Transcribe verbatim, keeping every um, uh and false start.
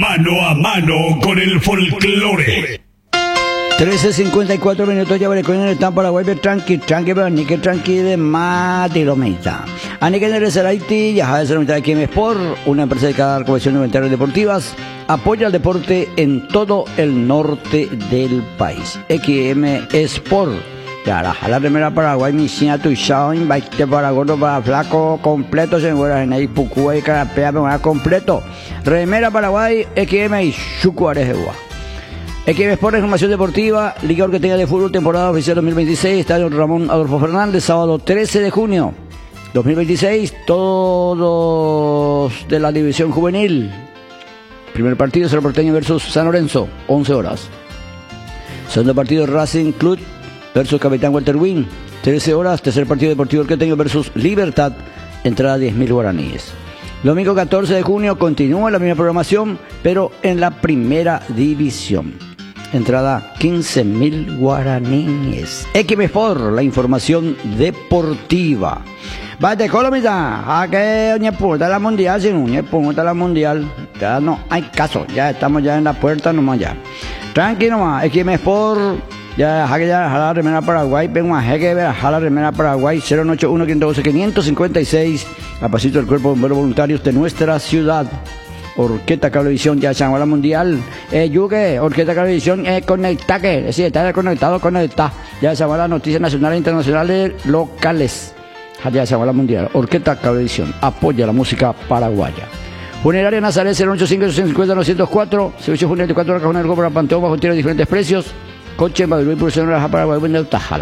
Mano a mano con el folclore. trece cincuenta y cuatro minutos ya en el estado Paraguay, pero tranqui, tranqui, pero ni que tranqui de matilomita. Ani que en el Seraiti, ya sabes, la mitad de Kim Sport, una empresa de cada colección de inventarios deportivas, apoya el deporte en todo el norte del país. X M Sport. Ya, la remera Paraguay, mi siñato y shawn, baite para gordo, para flaco, completo, se encuentra en ahí, Pucúa y Carapea, pero completo. Remera Paraguay, X M y Chucuarejegua. X M Sport, información deportiva, Liga Orqueteña de Fútbol, temporada oficial dos mil veintiséis, Estadio Ramón Adolfo Fernández, sábado trece de junio dos mil veintiséis, todos de la división juvenil. Primer partido, Cerro Porteño versus San Lorenzo, once horas. Segundo partido, Racing Club versus Capitán Walter Wing, trece horas. Tercer partido, Deportivo Orqueteño versus Libertad, entrada diez mil guaraníes. Domingo catorce de junio, continúa la misma programación, pero en la primera división. Entrada quince mil guaraníes. X M Sport, la información deportiva. Vaya, Colomita, a que ñe puta la mundial, si no ñe puta la mundial. Ya no hay caso, ya estamos ya en la puerta nomás ya. Tranquilo nomás, X M Sport, ya jaque ya jala remera Paraguay, vengo a jeque ver jala remera Paraguay, cero nueve ocho uno, cinco uno dos, quinientos cincuenta y seis, a pasito del Cuerpo de Bomberos Voluntarios de nuestra ciudad. Orquesta Cablevisión, ya se la mundial. Eh, Yuque, Orquesta Cablevisión, eh, conecta que, sí, está conectado, conecta. Ya se las noticias nacionales e internacionales locales. Ya se la mundial. Orquesta Cablevisión, apoya la música paraguaya. Funeraria Nazaret, cero ocho cinco, seis cinco cero, nueve cero cuatro, servicio funerario cuatro horas, cajón del para Panteón, bajo tiro de diferentes precios. Coche, Madrid, por Paraguay, Paraguay, Tajal.